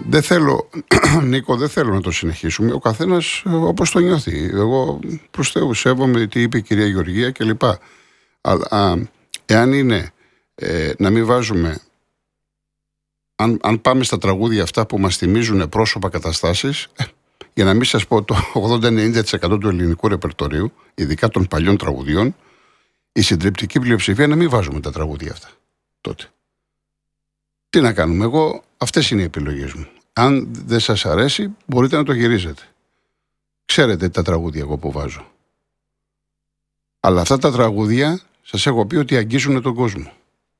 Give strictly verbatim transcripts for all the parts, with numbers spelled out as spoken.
Δεν θέλω, Νίκο, δεν θέλω να το συνεχίσουμε. Ο καθένας όπως το νιώθει. Εγώ προς Θεού σέβομαι τι είπε η κυρία Γεωργία κλπ. Αλλά α, εάν είναι ε, να μην βάζουμε, αν, αν πάμε στα τραγούδια αυτά που μας θυμίζουν πρόσωπα, καταστάσεις, ε, για να μην σας πω το ογδόντα με ενενήντα τοις εκατό του ελληνικού ρεπερτορίου, ειδικά των παλιών τραγουδιών, η συντριπτική πλειοψηφία να μην βάζουμε τα τραγούδια αυτά τότε. Τι να κάνουμε, εγώ αυτές είναι οι επιλογές μου. Αν δεν σας αρέσει, μπορείτε να το γυρίζετε. Ξέρετε τα τραγούδια εγώ που βάζω. Αλλά αυτά τα τραγούδια σας έχω πει ότι αγγίζουν τον κόσμο.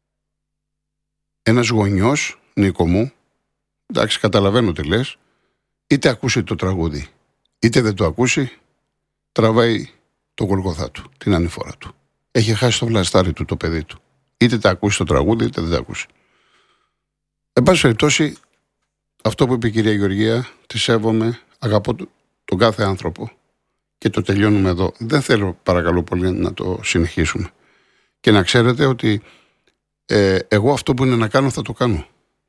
Ένας γονιός, Νίκο μου, εντάξει, καταλαβαίνω τι λες, είτε ακούσει το τραγούδι, είτε δεν το ακούσει, τραβάει το Γολγοθά του, την ανηφόρα του. Έχει χάσει το βλαστάρι του το παιδί του. Είτε τα ακούσει το τραγούδι, είτε δεν τα ακούσει. Εν πάση περιπτώσει, αυτό που είπε η κυρία Γεωργία, τη σέβομαι, αγαπώ τον κάθε άνθρωπο και το τελειώνουμε εδώ. Δεν θέλω, παρακαλώ πολύ, να το συνεχίσουμε. Και να ξέρετε ότι ε, εγώ αυτό που είναι να κάνω θα το κάνω.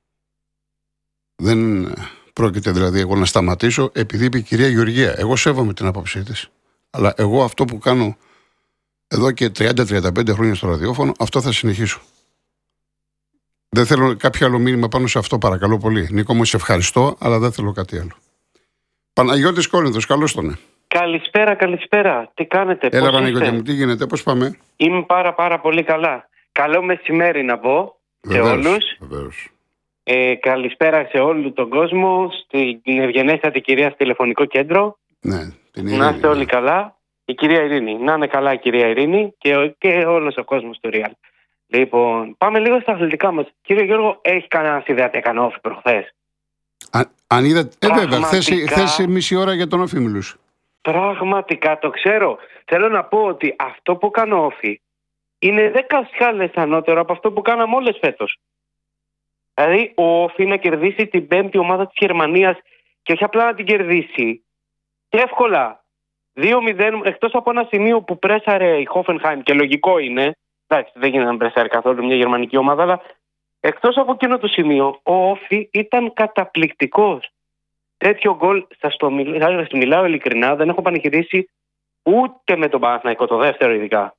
Δεν πρόκειται δηλαδή εγώ να σταματήσω επειδή είπε η κυρία Γεωργία. Εγώ σέβομαι την άποψή της. Αλλά εγώ αυτό που κάνω εδώ και τριάντα με τριάντα πέντε χρόνια στο ραδιόφωνο, αυτό θα συνεχίσω. Δεν θέλω κάποιο άλλο μήνυμα πάνω σε αυτό, παρακαλώ πολύ. Νίκο μου, σε ευχαριστώ, αλλά δεν θέλω κάτι άλλο. Παναγιώτης Κόλυνθος, καλώς τον. Καλησπέρα, καλησπέρα. Τι κάνετε, Έλα, πώς Παναγιώτη είστε? μου, τι γίνεται, πώς πάμε? Είμαι πάρα πάρα πολύ καλά. Καλό μεσημέρι να πω Βεβαίως, σε όλους. Βεβαίως. Ε, καλησπέρα σε όλο τον κόσμο, στην ευγενέστατη κυρία στο τηλεφωνικό κέντρο. Ναι, την Ειρήνη. Να είστε όλοι καλά. Η κυρία Ειρήνη. Να είναι καλά η κυρία Ειρήνη και, και όλος ο κόσμος του Real. Λοιπόν, πάμε λίγο στα αθλητικά μας. Κύριε Γιώργο, έχει κανένα ιδέα τι έκανε όφη προχθές? Αν, αν είδατε, ε, βέβαια, Πραγματικά. χθες μισή ώρα για τον Όφη μιλούσε. Πραγματικά το ξέρω. Θέλω να πω ότι αυτό που κάνω όφη είναι δέκα σκάλες ανώτερο από αυτό που κάναμε όλες φέτος. Δηλαδή, ο Όφη να κερδίσει την πέμπτη ομάδα της Γερμανίας και όχι απλά να την κερδίσει. Και εύκολα. δύο μηδέν, εκτός από ένα σημείο που πρέσαρε η Hoffenheim, και λογικό είναι. Εντάξει, δεν γίνεται να πρέσαρε καθόλου μια γερμανική ομάδα, αλλά εκτός από εκείνο το σημείο, ο Όφη ήταν καταπληκτικός. Τέτοιο γκολ, σας το μιλάω, σας μιλάω ειλικρινά, δεν έχω πανηγυρίσει ούτε με τον Παναθηναϊκό, το δεύτερο ειδικά.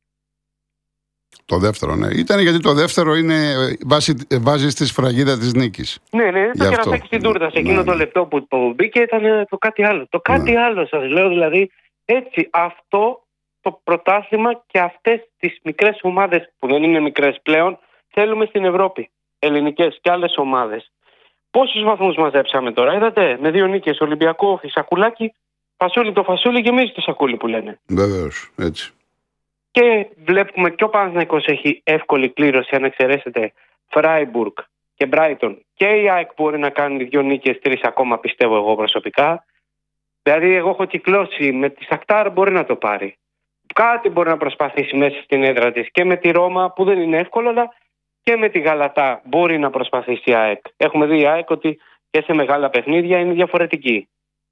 Το δεύτερο, ναι. Ήταν γιατί το δεύτερο είναι βάζει, βάζει στη σφραγίδα της νίκης. Ναι, ναι, το κερασάκι στην τούρτα. Σε εκείνο ναι, το ναι. λεπτό που, που μπήκε ήταν το κάτι άλλο. Το κάτι Ναι. άλλο σας λέω, δηλαδή έτσι αυτό το πρωτάθλημα και αυτές τις μικρές ομάδες που δεν είναι μικρές πλέον θέλουμε στην Ευρώπη. Ελληνικές και άλλες ομάδες. Πόσους βαθμούς μαζέψαμε τώρα, είδατε, με δύο νίκες, Ολυμπιακό, Όφη, σακουλάκι, φασούλι το φασούλι γεμίζει το σακούλι που λένε. Βεβαίως, έτσι. Και βλέπουμε και ο Παναθηναϊκός έχει εύκολη κλήρωση, αν εξαιρέσετε Φράιμπουργκ και Μπράιτον. Και η ΑΕΚ μπορεί να κάνει δύο νίκες, τρεις ακόμα, πιστεύω εγώ προσωπικά. Δηλαδή, εγώ έχω κυκλώσει με τη Σακτάρ, μπορεί να το πάρει. Κάτι μπορεί να προσπαθήσει μέσα στην έδρα της και με τη Ρώμα, που δεν είναι εύκολο, αλλά και με τη Γαλατά μπορεί να προσπαθήσει η ΑΕΚ. Έχουμε δει η ΑΕΚ ότι και σε μεγάλα παιχνίδια είναι διαφορετική.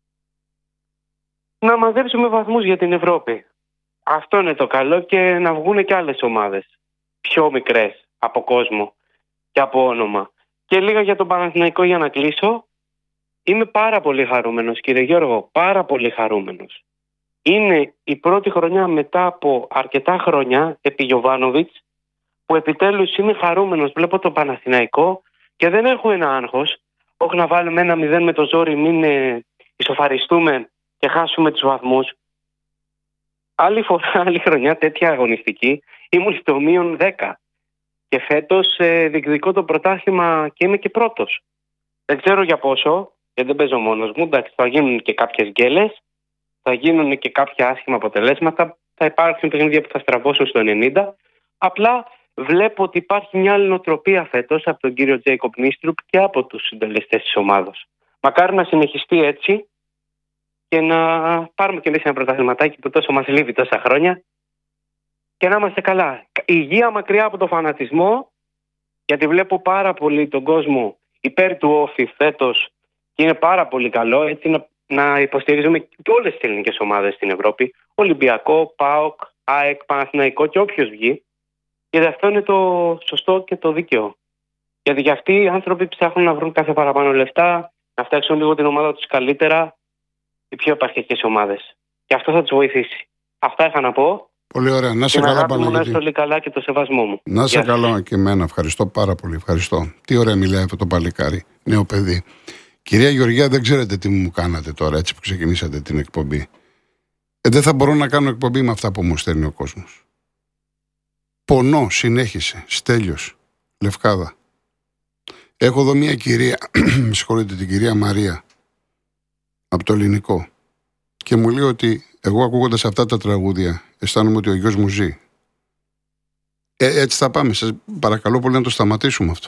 Να μαζέψουμε βαθμούς για την Ευρώπη. Αυτό είναι το καλό, και να βγουν και άλλες ομάδες πιο μικρές από κόσμο και από όνομα. Και λίγα για τον Παναθηναϊκό για να κλείσω. Είμαι πάρα πολύ χαρούμενος, κύριε Γιώργο, πάρα πολύ χαρούμενος. Είναι η πρώτη χρονιά μετά από αρκετά χρόνια επί Γιοβάνοβιτς που επιτέλους είμαι χαρούμενος. Βλέπω τον Παναθηναϊκό και δεν έχω ένα άγχος. Όχι να βάλουμε ένα μηδέν με το ζόρι, μην ε, ισοφαριστούμε και χάσουμε τους βαθμούς. Άλλη φορά, άλλη χρονιά τέτοια αγωνιστική ήμουν στο μείον δέκα και φέτος ε, διεκδικώ το πρωτάθλημα και είμαι και πρώτος. Δεν ξέρω για πόσο, γιατί δεν παίζω μόνος μου. Εντάξει, θα γίνουν και κάποιες γκέλες, θα γίνουν και κάποια άσχημα αποτελέσματα, θα υπάρχουν παιχνίδια που θα στραβώσουν στο ενενήντα. Απλά βλέπω ότι υπάρχει μια άλλη νοοτροπία φέτος από τον κύριο Τζέικοπ Νίστρουπ και από τους συντελεστές της ομάδας. Μακάρι να συνεχιστεί έτσι και να πάρουμε κι εμείς ένα πρωταθληματάκι που τόσο μας λείπει τόσα χρόνια και να είμαστε καλά. Υγεία μακριά από το φανατισμό, γιατί βλέπω πάρα πολύ τον κόσμο υπέρ του Όφη φέτος και είναι πάρα πολύ καλό έτσι να, να υποστηρίζουμε και όλες τις ελληνικές ομάδες στην Ευρώπη. Ολυμπιακό, ΠΑΟΚ, ΑΕΚ, Παναθηναϊκό και όποιος βγει. Γιατί αυτό είναι το σωστό και το δίκαιο. Γιατί για αυτοί οι άνθρωποι ψάχνουν να βρουν κάθε παραπάνω λεφτά, να φτιάξουν λίγο την ομάδα τους καλύτερα οι πιο επαρχιακές ομάδες. Και αυτό θα τους βοηθήσει. Αυτά είχα να πω. Πολύ ωραία. Να σε καλά, Παναγιώτη. Να είσαι καλά και το σεβασμό μου. Να σε καλά και εμένα. Ευχαριστώ πάρα πολύ. Ευχαριστώ. Τι ωραία μιλάει αυτό το παλικάρι. Νέο παιδί. Κυρία Γεωργία, δεν ξέρετε τι μου κάνατε τώρα, έτσι που ξεκινήσατε την εκπομπή. Ε, δεν θα μπορώ να κάνω εκπομπή με αυτά που μου στέλνει ο κόσμος. Πονώ, συνέχισε. Στέλιος, Λευκάδα. Έχω εδώ μια κυρία, με συγχωρείτε, την κυρία Μαρία, από το Ελληνικό. Και μου λέει ότι εγώ ακούγοντας αυτά τα τραγούδια αισθάνομαι ότι ο γιος μου ζει. Ε, έτσι θα πάμε. Σας παρακαλώ πολύ να το σταματήσουμε αυτό.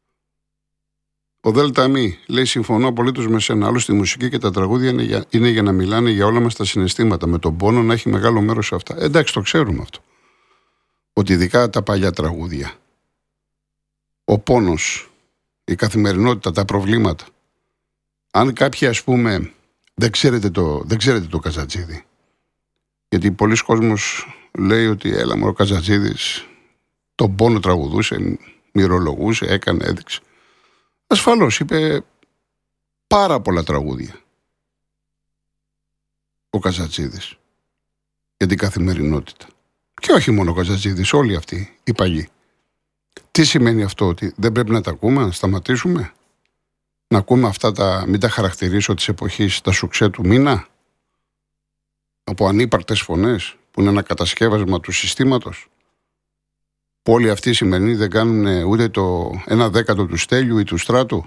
Ο Δέλτα Μη λέει: συμφωνώ απολύτως με σένα. Άλλωστε η μουσική και τα τραγούδια είναι για, είναι για να μιλάνε για όλα μας τα συναισθήματα. Με τον πόνο να έχει μεγάλο μέρος σε αυτά. Ε, εντάξει, το ξέρουμε αυτό. Ότι ειδικά τα παλιά τραγούδια, ο πόνος, η καθημερινότητα, τα προβλήματα. Αν κάποιοι, ας πούμε, δεν ξέρετε το, δεν ξέρετε το Καζατζίδη. Γιατί πολλοί κόσμος λέει ότι έλα μωρό, ο Καζατζίδης τον πόνο τραγουδούσε, μυρολογούσε, έκανε, έδειξε. Ασφαλώς είπε πάρα πολλά τραγούδια ο Καζατζίδης για την καθημερινότητα. Και όχι μόνο ο Καζατζίδης, όλοι αυτοί οι παλιοί. Τι σημαίνει αυτό, ότι δεν πρέπει να τα ακούμε, να σταματήσουμε, να ακούμε αυτά τα, μην τα χαρακτηρίσω της εποχής, τα σουξέ του μήνα, από ανύπαρκτες φωνές που είναι ένα κατασκεύασμα του συστήματος, που όλοι αυτοί οι σημερινοί δεν κάνουν ούτε το ένα δέκατο του Στέλιου ή του Στράτου.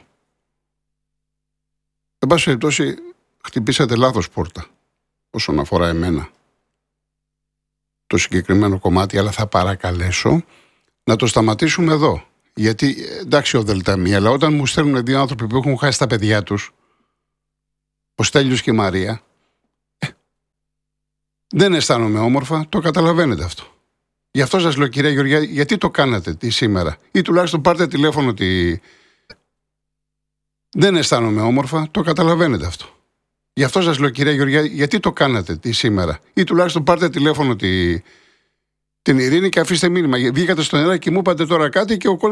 Εν πάση περιπτώσει, χτυπήσατε λάθος πόρτα όσον αφορά εμένα το συγκεκριμένο κομμάτι, αλλά θα παρακαλέσω να το σταματήσουμε εδώ. Γιατί, εντάξει, ο Δελταμή, αλλά όταν μου στέλνουν δύο άνθρωποι που έχουν χάσει τα παιδιά τους, ο Στέλιος και η Μαρία, ε, δεν αισθάνομαι όμορφα, το καταλαβαίνετε αυτό. Γι' αυτό σας λέω, κυρία Γεωργιά, γιατί το κάνατε τι σήμερα, ή τουλάχιστον πάρτε τηλέφωνο ότι δεν αισθάνομαι όμορφα, το καταλαβαίνετε αυτό. Γι' αυτό σας λέω, κυρία Γεωργιά, γιατί το κάνατε τι σήμερα, ή τουλάχιστον πάρτε τηλέφωνο ότι την Ειρήνη και αφήστε μήνυμα. Βγήκατε στον αέρα και μου είπατε τώρα κάτι και ο κόσμος